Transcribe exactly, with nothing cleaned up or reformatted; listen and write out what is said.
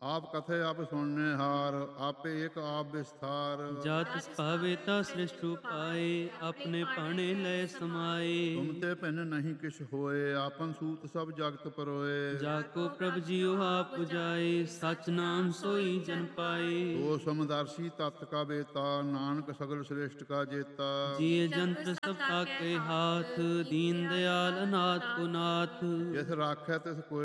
ਆਪ ਕਥੇ ਆਪ ਸੁਣਨੇ ਹਾਰ, ਆਪੇ ਏਕ ਆਪ ਵਿਸਥਾਰ। ਜਾ ਤਿਸ ਭਾਵੇ ਤਾ ਸ੍ਰਿਸ਼ਟ ਉਪਾਏ, ਆਪਣੇ ਭਾਣੇ ਲੈ ਸਮਾਏ। ਤੁਮ ਤੇ ਭਿੰਨ ਨਹੀਂ ਕਿਛ ਹੋਏ, ਆਪਨ ਸੂਤ ਸਭ ਜਗਤ ਪਰੋਏ। ਜਾ ਕੋ ਪ੍ਰਭ ਜੀਉ ਆਪ ਪੁਜਾਏ, ਸਚ ਨਾਮ ਸੋਈ ਜਨ ਪਾਏ। ਸੋ ਸਮਦਰਸ਼ੀ ਤਤ ਕਾ ਬੇਤਾ, ਨਾਨਕ ਸਗਲ ਸ੍ਰੇਸ਼ਟ ਕਾ ਜੇਤਾ। ਜੀਅ ਜੰਤਰ ਸਭ ਆਕੇ ਹਾਥ, ਦੀਨ ਦਿਆਲ ਅਨਾਥ ਕੋ ਨਾਥ। ਜਿਸ ਰਾਖੈ ਤਿਸ ਕੋਇ